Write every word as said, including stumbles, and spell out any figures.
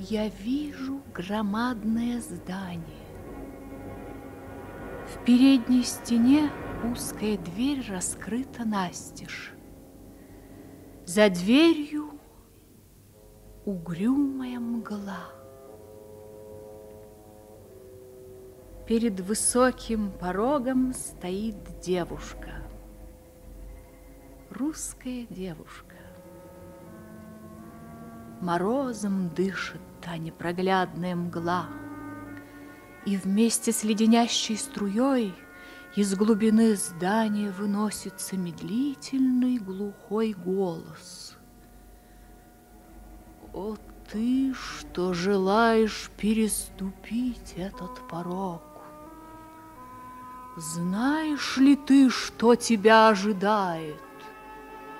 Я вижу громадное здание. В передней стене узкая дверь раскрыта настежь. За дверью угрюмая мгла. Перед высоким порогом стоит девушка, русская девушка. Морозом дышит та непроглядная мгла, и вместе с леденящей струей из глубины здания выносится медлительный глухой голос. О, ты, что желаешь переступить этот порог! Знаешь ли ты, что тебя ожидает?